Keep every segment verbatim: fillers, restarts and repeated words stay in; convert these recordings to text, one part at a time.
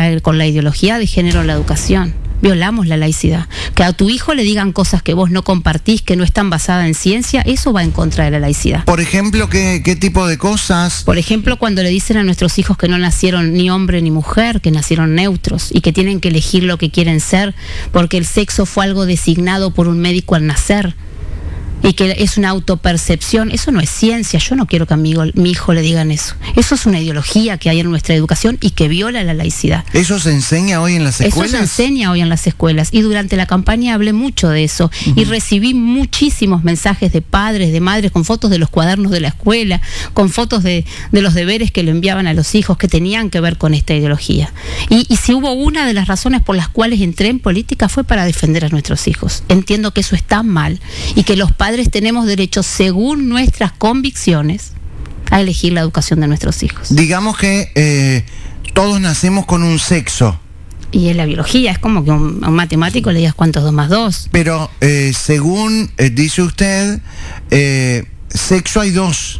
eh, con la ideología de género en la educación. Violamos la laicidad. Que a tu hijo le digan cosas que vos no compartís, que no están basadas en ciencia, eso va en contra de la laicidad. Por ejemplo, ¿qué, qué tipo de cosas? Por ejemplo, cuando le dicen a nuestros hijos que no nacieron ni hombre ni mujer, que nacieron neutros y que tienen que elegir lo que quieren ser, porque el sexo fue algo designado por un médico al nacer. Y que es una autopercepción, eso no es ciencia. Yo no quiero que a mi, mi hijo le digan eso. Eso es una ideología que hay en nuestra educación y que viola la laicidad. ¿Eso se enseña hoy en las escuelas? Eso se enseña hoy en las escuelas. Y durante la campaña hablé mucho de eso. Uh-huh. Y recibí muchísimos mensajes de padres, de madres, con fotos de los cuadernos de la escuela, con fotos de, de los deberes que le enviaban a los hijos que tenían que ver con esta ideología. Y, y si hubo una de las razones por las cuales entré en política fue para defender a nuestros hijos. Entiendo que eso está mal y que los padres tenemos derecho, según nuestras convicciones, a elegir la educación de nuestros hijos. Digamos que eh, todos nacemos con un sexo. Y en la biología es como que un, a un matemático le digas cuántos dos más dos. Pero eh, según eh, dice usted, eh, sexo hay dos.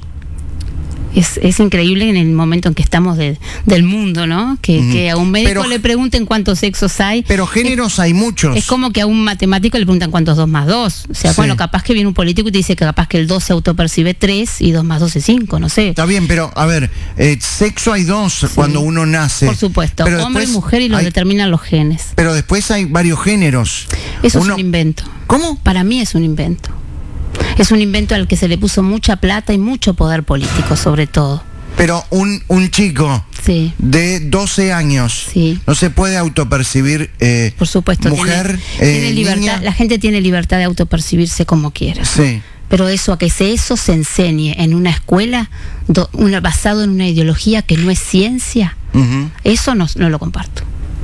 Es, es increíble en el momento en que estamos de, del mundo, ¿no? Que, mm. que a un médico pero, le pregunten cuántos sexos hay. Pero géneros es, hay muchos. Es como que a un matemático le preguntan cuántos dos más dos. O sea, sí. Bueno, capaz que viene un político y te dice que capaz que el dos se autopercibe tres y dos más dos es cinco, no sé. Está bien, pero a ver, eh, sexo hay dos sí. cuando uno nace. Por supuesto, pero hombre y mujer y lo hay, determinan los genes. Pero después hay varios géneros. Eso uno, es un invento. ¿Cómo? Para mí es un invento. Es un invento al que se le puso mucha plata y mucho poder político, sobre todo. Pero un, un chico sí. de doce años sí. no se puede autopercibir eh, por supuesto, mujer, tiene, eh, tiene libertad, niña. La gente tiene libertad de autopercibirse como quiera. Sí. Pero eso, a que se, eso se enseñe en una escuela do, una, basado en una ideología que no es ciencia, uh-huh. eso no, no lo comparto.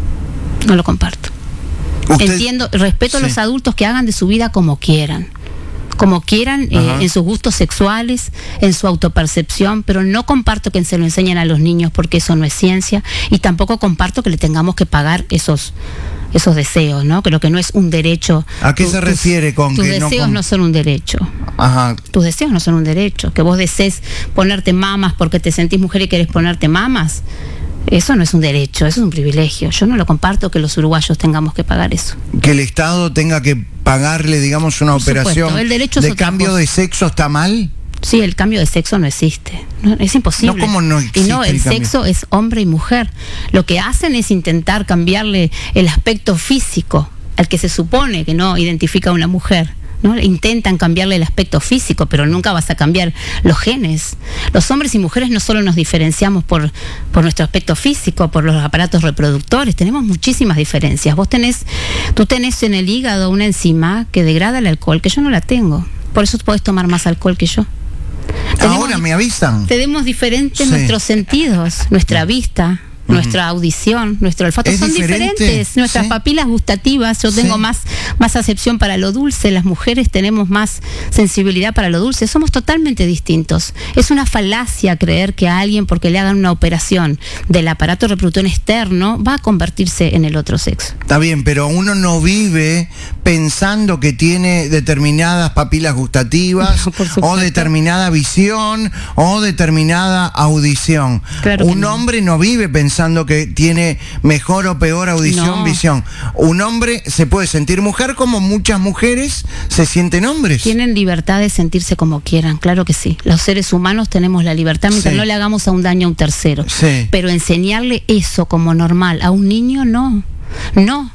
No lo comparto. ¿Usted? Entiendo, respeto sí. a los adultos que hagan de su vida como quieran. como quieran, eh, en sus gustos sexuales, en su autopercepción, pero no comparto que se lo enseñen a los niños porque eso no es ciencia, y tampoco comparto que le tengamos que pagar esos esos deseos, ¿no? Creo que no es un derecho. ¿A qué tu, se tus, refiere con tus que deseos no, con... no son un derecho? Ajá. Tus deseos no son un derecho. Que vos desees ponerte mamas porque te sentís mujer y querés ponerte mamas, eso no es un derecho, eso es un privilegio. Yo no lo comparto que los uruguayos tengamos que pagar eso. Que el Estado tenga que pagarle, digamos, una Por operación supuesto, el derecho de cambio cosa. de sexo, ¿está mal? Sí, el cambio de sexo no existe. No, es imposible. No, ¿cómo no existe? Y no, el, el sexo es hombre y mujer. Lo que hacen es intentar cambiarle el aspecto físico al que se supone que no identifica a una mujer, ¿no? Intentan cambiarle el aspecto físico, pero nunca vas a cambiar los genes. Los hombres y mujeres no solo nos diferenciamos por, por nuestro aspecto físico, por los aparatos reproductores, tenemos muchísimas diferencias. Vos tenés, tú tenés en el hígado una enzima que degrada el alcohol, que yo no la tengo. Por eso podés tomar más alcohol que yo. Tenemos, ahora me avisan. Tenemos diferentes sí. nuestros sentidos, nuestra vista, uh-huh. nuestra audición, nuestro olfato, son diferente? diferentes. Nuestras ¿sí? papilas gustativas, yo tengo sí. más, más acepción para lo dulce, las mujeres tenemos más sensibilidad para lo dulce, somos totalmente distintos. Es una falacia creer que a alguien, porque le hagan una operación del aparato reproductor externo, va a convertirse en el otro sexo. Está bien, pero uno no vive pensando que tiene determinadas papilas gustativas, no, o determinada visión, o determinada audición. Claro un no. hombre no vive pensando que tiene mejor o peor audición, no. visión. Un hombre se puede sentir mujer como muchas mujeres se sienten hombres. Tienen libertad de sentirse como quieran, claro que sí. Los seres humanos tenemos la libertad mientras sí. no le hagamos a un daño a un tercero. Sí. Pero enseñarle eso como normal a un niño, no. No.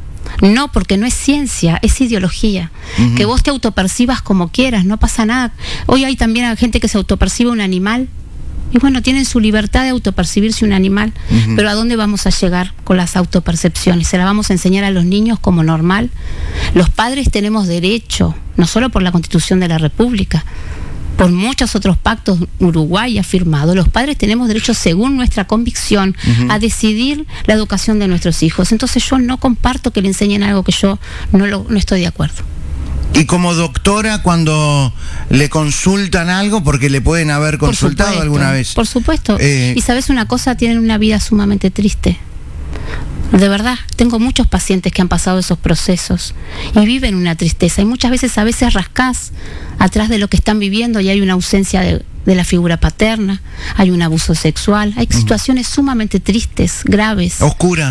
No, porque no es ciencia, es ideología. Uh-huh. Que vos te autopercibas como quieras, no pasa nada. Hoy hay también gente que se autopercibe un animal. Y bueno, tienen su libertad de autopercibirse un animal, uh-huh. pero ¿a dónde vamos a llegar con las autopercepciones? ¿Se las vamos a enseñar a los niños como normal? Los padres tenemos derecho, no solo por la Constitución de la República, por muchos otros pactos Uruguay ha firmado, los padres tenemos derecho, según nuestra convicción, uh-huh. a decidir la educación de nuestros hijos. Entonces yo no comparto que le enseñen algo que yo no, lo, no estoy de acuerdo. Y como doctora, cuando le consultan algo, porque le pueden haber consultado supuesto, alguna vez. Por supuesto. Eh, y sabes una cosa, tienen una vida sumamente triste. De verdad, tengo muchos pacientes que han pasado esos procesos y viven una tristeza. Y muchas veces, a veces rascás atrás de lo que están viviendo y hay una ausencia de, de la figura paterna, hay un abuso sexual, hay situaciones sumamente tristes, graves. Oscuras.